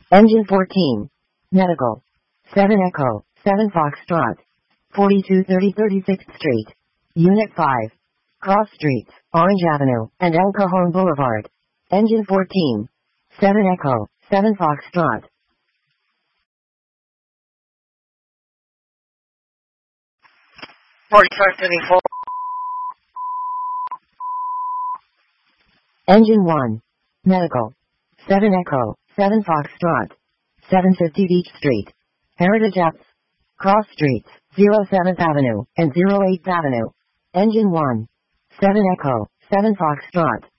Engine 14. Medical. 7 Echo, 7 Foxtrot. 4230 36th Street. Unit 5. Cross Streets, Orange Avenue, and El Cajon Boulevard. Engine 14. 7 Echo, 7 Foxtrot. Engine 1. Medical. 7 Echo, 7 Foxtrot. 750 Beach Street. Heritage Apps. Cross Streets, 07th Avenue, and 08th Avenue. Engine 1. 7 Echo, 7 Foxtrot.